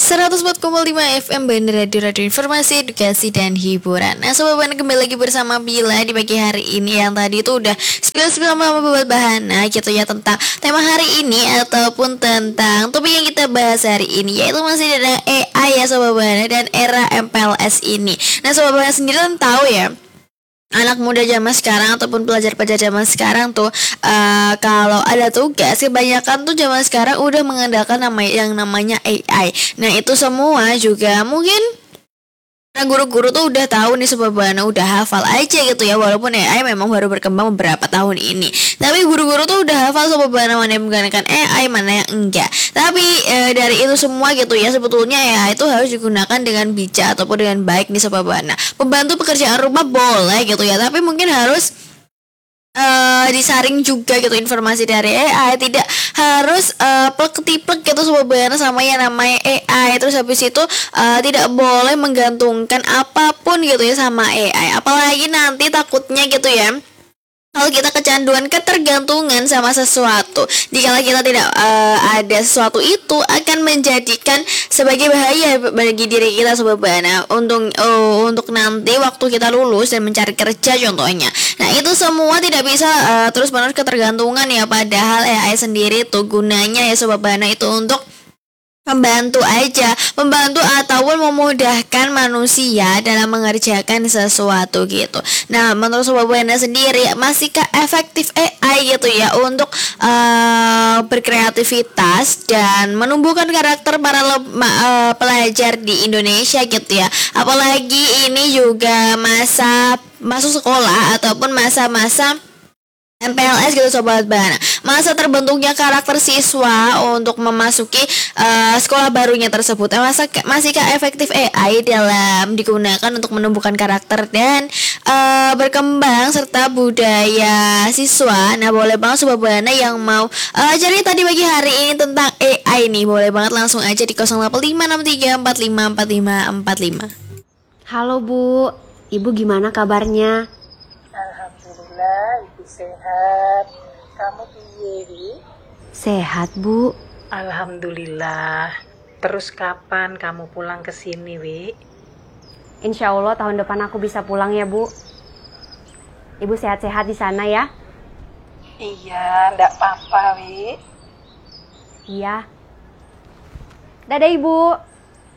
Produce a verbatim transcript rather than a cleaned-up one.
seratus empat koma lima F M Bandar Radio, Radio Informasi, Edukasi, dan Hiburan. Nah Sobat Bahana, kembali lagi bersama Bila di pagi hari ini. Yang tadi itu udah spill-spill sama Sobat Bahana gitu ya, tentang tema hari ini ataupun tentang topik yang kita bahas hari ini, yaitu masih ada A I ya Sobat Bahana, dan era M P L S ini. Nah Sobat Bahana sendiri kan tahu ya, anak muda zaman sekarang ataupun pelajar-pelajar zaman sekarang tuh uh, kalau ada tugas kebanyakan tuh zaman sekarang udah mengandalkan nama yang namanya A I. Nah itu semua juga mungkin nah guru-guru tuh udah tahu nih Sobat Bahana, udah hafal aja gitu ya, walaupun A I memang baru berkembang beberapa tahun ini. Tapi guru-guru tuh udah hafal Sobat Bahana, mana yang menggunakan A I, mana yang enggak. Tapi e, dari itu semua gitu ya, sebetulnya ya itu harus digunakan dengan bijak ataupun dengan baik nih Sobat Bahana. Pembantu pekerjaan rumah boleh gitu ya, tapi mungkin harus Uh, disaring juga gitu informasi dari A I, tidak harus uh, plek-tiplek gitu Sobat Bahana sama yang namanya A I. Terus habis itu uh, tidak boleh menggantungkan apapun gitu ya sama A I, apalagi nanti takutnya gitu ya, kalau kita kecanduan, ketergantungan sama sesuatu, dikala kita tidak uh, ada sesuatu itu akan menjadikan sebagai bahaya bagi diri kita Sobat Bahana untuk uh, untuk nanti waktu kita lulus dan mencari kerja contohnya. Nah itu semua tidak bisa uh, terus menerus ketergantungan ya, padahal A I sendiri tuh gunanya ya Sobat Bahana itu untuk membantu aja, membantu ataupun memudahkan manusia dalam mengerjakan sesuatu gitu. Nah, menurut Sobat Bahana sendiri, masihkah efektif A I gitu ya untuk uh, berkreativitas dan menumbuhkan karakter para le- ma- uh, pelajar di Indonesia gitu ya? Apalagi ini juga masa masuk sekolah ataupun masa-masa M P L S gitu Sobat Bahana, masa terbentuknya karakter siswa untuk memasuki uh, sekolah barunya tersebut. Masa masihkah efektif A I dalam digunakan untuk menumbuhkan karakter dan uh, berkembang serta budaya siswa? Nah boleh banget Sobat Bahana yang mau uh, cerita di pagi hari ini tentang A I nih, boleh banget langsung aja di nol delapan lima enam tiga empat lima empat lima empat lima. Halo Bu, Ibu gimana kabarnya? Alhamdulillah, Ibu sehat. Kamu piye, Wi? Sehat, Bu. Alhamdulillah. Terus kapan kamu pulang ke sini, Wi? Insya Allah tahun depan aku bisa pulang ya, Bu. Ibu sehat-sehat di sana ya? Iya, ndak apa-apa, Wi. Iya. Dadah, Ibu.